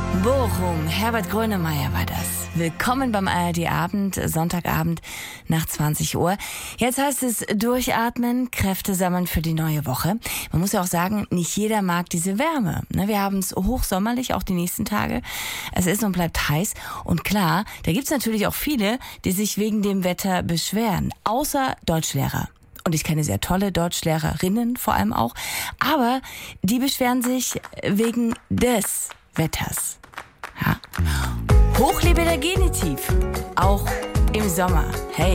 Bochum, Herbert Grönemeyer war das. Willkommen beim ARD-Abend, Sonntagabend nach 20 Uhr. Jetzt heißt es durchatmen, Kräfte sammeln für die neue Woche. Man muss ja auch sagen, nicht jeder mag diese Wärme. Wir haben es hochsommerlich, auch die nächsten Tage. Es ist und bleibt heiß. Und klar, da gibt's natürlich auch viele, die sich wegen dem Wetter beschweren. Außer Deutschlehrer. Und ich kenne sehr tolle Deutschlehrerinnen vor allem auch. Aber die beschweren sich wegen des Wetters. Ja. Hoch lebe der Genitiv. Auch im Sommer. Hey.